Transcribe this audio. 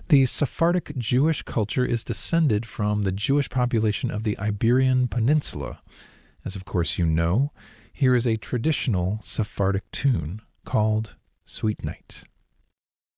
The Sephardic Jewish culture is descended from the Jewish population of the Iberian Peninsula. As of course you know, here is a traditional Sephardic tune called Sweet Night.